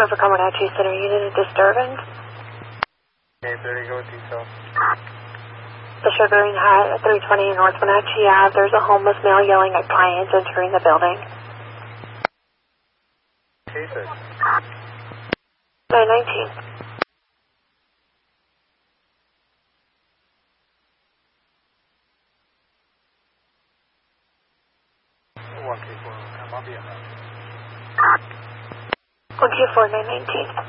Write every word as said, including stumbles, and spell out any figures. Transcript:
for Comanche Center, unit of disturbance. Okay, thirty, go with details. The Sugaring Hut at three twenty North Wenatchee Ave. There's a homeless male yelling at clients entering the building. Cases. nine nineteen. one K four, I'll be at that. one two four nine nineteen.